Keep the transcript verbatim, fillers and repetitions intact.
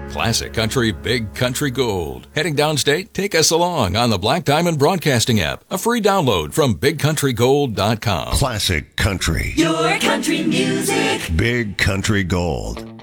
Classic Country, Big Country Gold. Heading downstate? Take us along on the Black Diamond Broadcasting app. A free download from big country gold dot com. Classic Country. Your country music. Big Country Gold.